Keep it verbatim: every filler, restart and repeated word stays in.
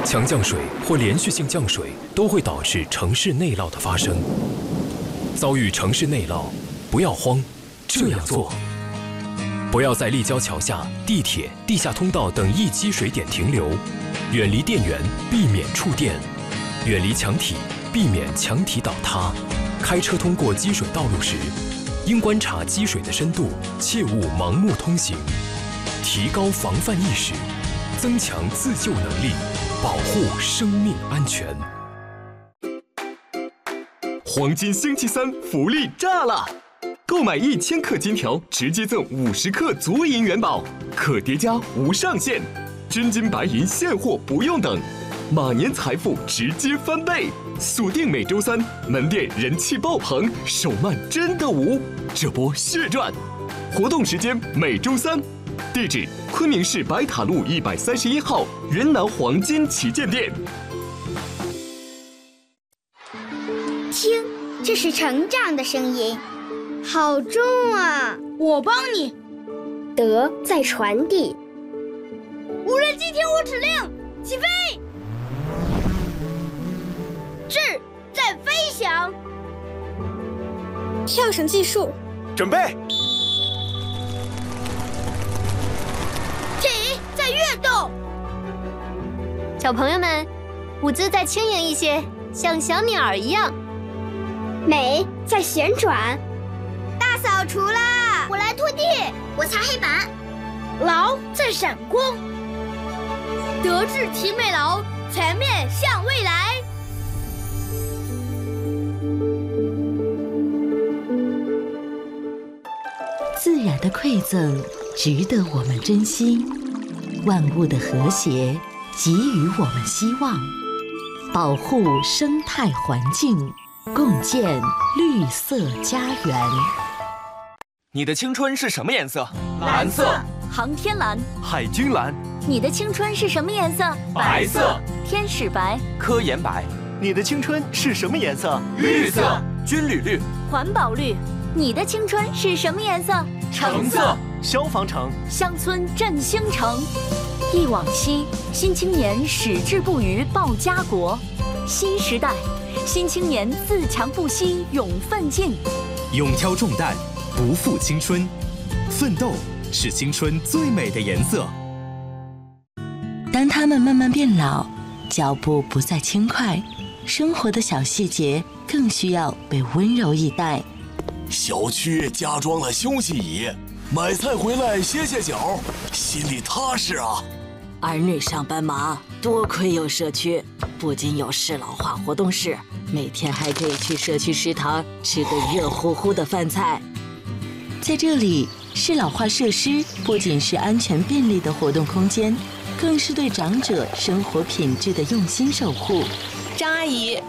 强降水或连续性降水都会导致城市内涝的发生。遭遇城市内涝，不要慌，这样做：不要在立交桥下、地铁、地下通道等易积水点停留，远离电源，避免触电；远离墙体，避免墙体倒塌。开车通过积水道路时，应观察积水的深度，切勿盲目通行。提高防范意识，增强自救能力，保护生命安全。 黄金星期三福利炸了！购买一千克金条，直接赠五十克足银元宝，可叠加无上限，真金白银现货不用等，马年财富直接翻倍！锁定每周三，门店人气爆棚，手慢真的无，这波血赚！活动时间每周三，地址昆明市白塔路一百三十一号云南黄金旗舰店。 听，这是成长的声音，好重啊！ 我帮你。 德在传递。 无人机听我指令，起飞！智在飞翔。 跳绳技术， 准备。 体在跃动。 小朋友们，舞姿再轻盈一些，像小鸟一样。 美在旋转。 大扫除啦！我来拖地， 我擦黑板。 劳在闪光。德智体美劳，全面向未来。 自然的馈赠值得我们珍惜，万物的和谐给予我们希望，保护生态环境，共建绿色家园。 你的青春是什么颜色？ 蓝色。 航天蓝。 海军蓝。 你的青春是什么颜色？ 白色。 天使白。 科研白。 你的青春是什么颜色？ 绿色。 军旅绿。 环保绿。你的青春是什么颜色？ 橙色。 消防橙。 乡村振兴城。忆往昔，新青年矢志不渝报家国。新时代，新青年自强不息勇奋进。 勇挑重担，不负青春。奋斗是青春最美的颜色。 当他们慢慢变老，脚步不再轻快，生活的小细节更需要被温柔以待。 小区加装了休息椅，买菜回来歇歇脚，心里踏实啊。 儿女上班忙，多亏有社区，不仅有适老化活动室，每天还可以去社区食堂吃个热乎乎的饭菜。 在这里，适老化设施不仅是安全便利的活动空间，更是对长者生活品质的用心守护。 张阿姨，